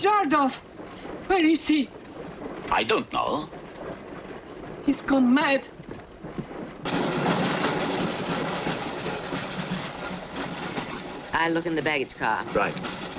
Majardov! Where is he? I don't know. He's gone mad. I'll look in the baggage car. Right.